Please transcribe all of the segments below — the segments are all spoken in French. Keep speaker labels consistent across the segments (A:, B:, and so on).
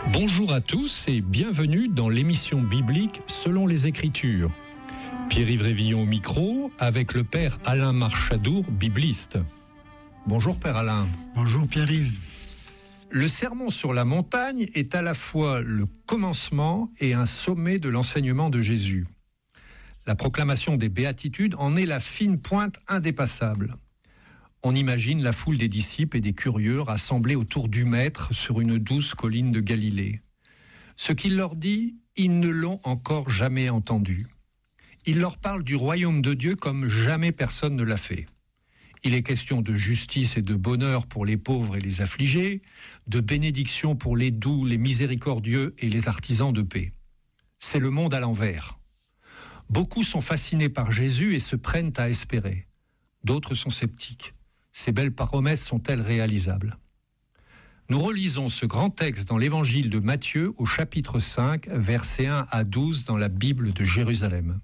A: Bonjour à tous et bienvenue dans l'émission biblique Selon les Écritures. Pierre-Yves Révillon au micro avec le Père Alain Marchadour, bibliste. Bonjour Père Alain.
B: Bonjour Pierre-Yves.
A: Le sermon sur la montagne est à la fois le commencement et un sommet de l'enseignement de Jésus. La proclamation des béatitudes en est la fine pointe indépassable. On imagine la foule des disciples et des curieux rassemblés autour du Maître sur une douce colline de Galilée. Ce qu'il leur dit, ils ne l'ont encore jamais entendu. Il leur parle du royaume de Dieu comme jamais personne ne l'a fait. Il est question de justice et de bonheur pour les pauvres et les affligés, de bénédiction pour les doux, les miséricordieux et les artisans de paix. C'est le monde à l'envers. Beaucoup sont fascinés par Jésus et se prennent à espérer. D'autres sont sceptiques. Ces belles promesses sont-elles réalisables ? Nous relisons ce grand texte dans l'évangile de Matthieu au chapitre 5, versets 1 à 12 dans la Bible de Jérusalem.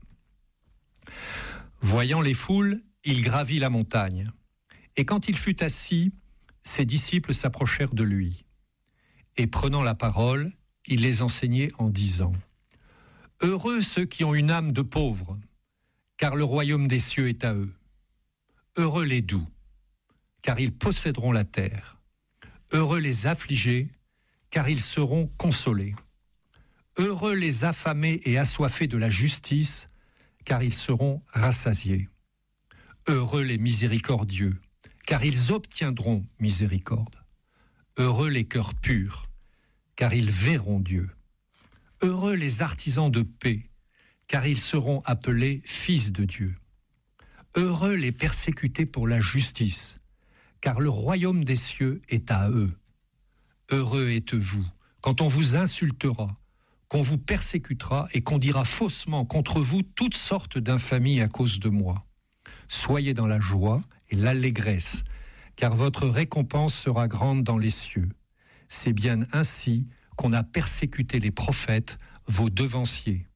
A: Voyant les foules, il gravit la montagne. Et quand il fut assis, ses disciples s'approchèrent de lui. Et prenant la parole, il les enseignait en disant : « Heureux ceux qui ont une âme de pauvres, car le royaume des cieux est à eux. Heureux les doux, car ils posséderont la terre. Heureux les affligés, car ils seront consolés. Heureux les affamés et assoiffés de la justice, car ils seront rassasiés. Heureux les miséricordieux, car ils obtiendront miséricorde. Heureux les cœurs purs, car ils verront Dieu. Heureux les artisans de paix, car ils seront appelés fils de Dieu. Heureux les persécutés pour la justice, car le royaume des cieux est à eux. Heureux êtes-vous quand on vous insultera, qu'on vous persécutera et qu'on dira faussement contre vous toutes sortes d'infamies à cause de moi. Soyez dans la joie et l'allégresse, car votre récompense sera grande dans les cieux. C'est bien ainsi qu'on a persécuté les prophètes, vos devanciers.